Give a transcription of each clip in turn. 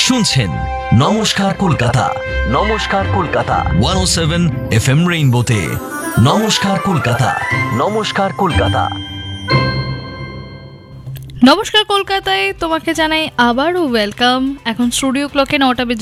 শুনছেন নমস্কার কলকাতা। নমস্কার কলকাতা 107 FM রেইনবোতে। নমস্কার কলকাতা। নমস্কার কলকাতা। নমস্কার কলকাতায় তোমাকে জানাই আবারও ওয়েলকাম। এখন স্টুডিও ক্লকে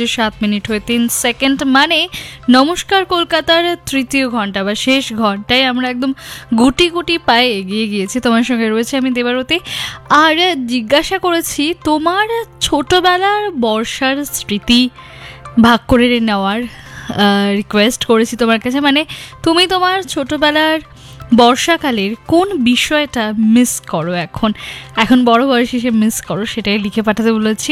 9:07:03, মানে নমস্কার কলকাতার তৃতীয় ঘন্টা বা শেষ ঘন্টায় আমরা একদম গুটি গুটি পায়ে এগিয়ে গিয়েছি। তোমার সঙ্গে রয়েছে আমি দেবারতী, আর জিজ্ঞাসা করেছি তোমার ছোটবেলার বর্ষার স্মৃতি ভাগ করে নেওয়ার রিকোয়েস্ট করেছি তোমার কাছে। মানে তুমি তোমার ছোটবেলার বর্ষাকালের কোন বিষয়টা মিস করো, এখন বড় বয়স এসে মিস করো, সেটাই লিখে পাঠাতে বলেছি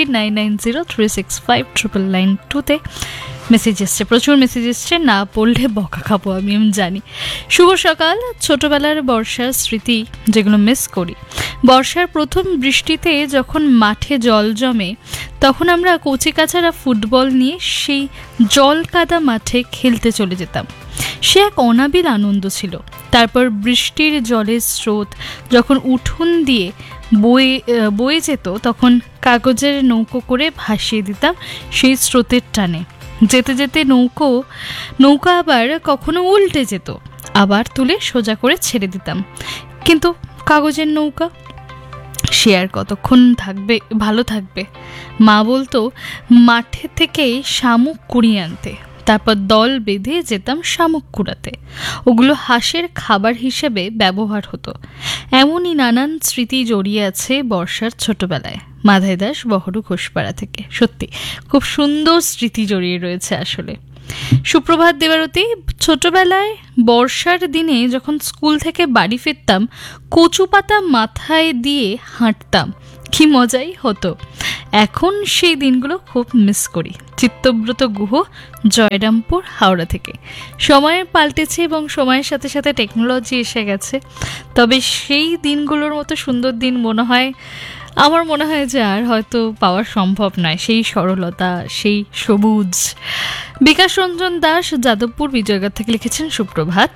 9903659992-তে। মেসেজ এসছে, প্রচুর মেসেজ এসছে, না পড়লে বকা খাবো আমি জানি। শুভ সকাল। ছোটবেলার বর্ষার স্মৃতি যেগুলো মিস করি, বর্ষার প্রথম বৃষ্টিতে যখন মাঠে জল জমে তখন আমরা কচিকাচারা ফুটবল নিয়ে সেই জল কাদা মাঠে খেলতে চলে যেতাম। সে এক অনাবিল আনন্দ ছিল। তারপর বৃষ্টির জলের স্রোত যখন উঠোন দিয়ে বয়ে যেত তখন কাগজের নৌকো করে ভাসিয়ে দিতাম সেই স্রোতের টানে। যেতে যেতে নৌকা আবার কখনো উল্টে যেত, আবার তুলে সোজা করে ছেড়ে দিতাম। কিন্তু কাগজের নৌকা সে আর কতক্ষণ ভালো থাকবে। মা বলতো মাঠে থেকেই শামুক কুড়িয়ে আনতে, তারপর দল বেঁধে যেতাম শামুক কুড়াতে। ওগুলো হাঁসের খাবার হিসেবে ব্যবহার হতো। এমনই নানান স্মৃতি জড়িয়ে আছে বর্ষার ছোটবেলায়। মাধাই দাস, বহরু, ঘোষপাড়া থেকে। সত্যি খুব সুন্দর স্মৃতি জড়িয়ে রয়েছে আসলে। সুপ্রভাত দেবারতী। ছোটবেলায় বর্ষার দিনে যখন স্কুল থেকে বাড়ি ফিরতাম কচু পাতা মাথায় দিয়ে হাঁটতাম, কি মজাই হতো। এখন সেই দিনগুলো খুব মিস করি। চিত্তব্রত গুহ, জয়রামপুর, হাওড়া থেকে। সময় পাল্টেছে এবং সময়ের সাথে সাথে টেকনোলজি এসে গেছে, তবে সেই দিনগুলোর মতো সুন্দর দিন আমার মনে হয় যে আর হয়তো পাওয়া সম্ভব নয়। সেই সরলতা, সেই সবুজ। বিকাশ রঞ্জন দাস, যাদবপুর, বিজয়গড় থেকে লিখেছেন সুপ্রভাত।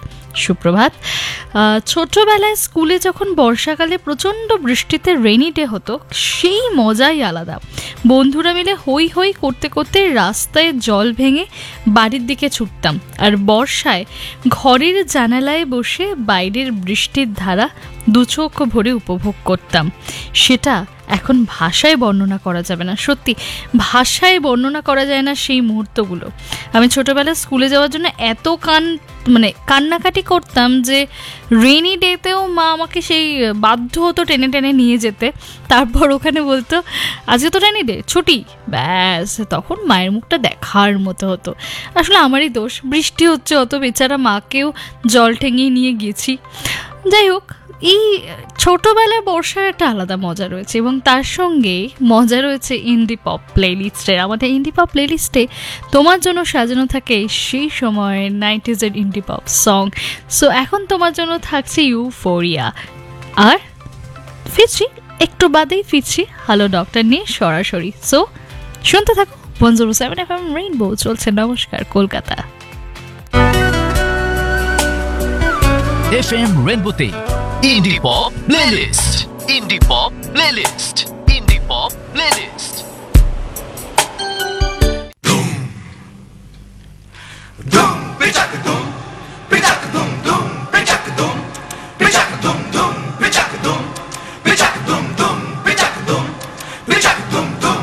ছোটবেলায় স্কুলে যখন বর্ষাকালে প্রচণ্ড বৃষ্টিতে রেইনি ডে হতো সেই মজাই আলাদা। বন্ধুরা মিলে হই হই করতে করতে রাস্তায় জল ভেঙে বাড়ির দিকে ছুটতাম, আর বর্ষায় ঘরের জানালায় বসে বাইরের বৃষ্টির ধারা দুচোখ ভরে উপভোগ করতাম। সেটা এখন ভাষায় বর্ণনা করা যাবে না, সত্যি ভাষায় বর্ণনা করা যায় না সেই মুহূর্তগুলো। আমি ছোটবেলায় স্কুলে যাওয়ার জন্য এত কান্নাকাটি করতাম যে রেইনি ডেতেও মা আমাকে সেই বাধ্য হতো টেনে টেনে নিয়ে যেতে। তারপর ওখানে বলতো আজকে তো রেইনি ডে, ছুটি, ব্যাস তখন মায়ের মুখটা দেখার মতো হতো। আসলে আমারই দোষ, বৃষ্টি হচ্ছে অত, বেচারা মাকেও জল ঠেঙিয়ে নিয়ে গেছি। যাই হোক, এই ছোটবেলায় বর্ষার একটা আলাদা মজা রয়েছে এবং তার সঙ্গে মজা রয়েছে ইন্ডি পপ প্লেলিস্টের। আমাদের ইন্ডি পপ প্লেলিস্টে তোমার জন্য সাজানো থাকে সেই সময়ের 90s ইন্ডি পপ সং। সো এখন তোমার জন্য থাকছে ইউফোরিয়া, আর ফিরছি একটু বাদেই হ্যালো ডক্টর নিয়ে সরাসরি। সো শুনতে থাকো 107 FM রেইনবো, চলছে নমস্কার Kolkata. FM রেইনবোতে Indie Pop Playlist. Indie Pop Playlist. Indie Pop Playlist. Dum. Dum, pichaka dum. Pichaka dum dum. Pichaka dum. Pichaka dum dum. Pichaka dum. Pichaka dum dum. Pichaka dum. Pichaka dum dum.